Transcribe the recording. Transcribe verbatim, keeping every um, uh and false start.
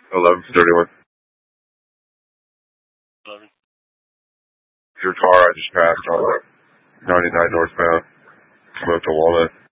eleven thirty-one. eleven. Your car I just passed on ninety-nine northbound. Come up to Walnut.